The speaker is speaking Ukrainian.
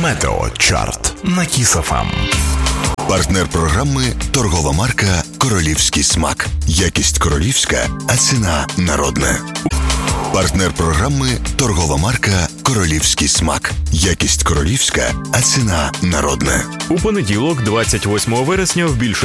Метеочарт на Кіс ФМ. Партнер програми – торгова марка «Королівський смак». Якість королівська, а ціна народна. Партнер програми – торгова марка «Королівський смак». Якість королівська, а ціна народна. У понеділок, 28 вересня, в більшості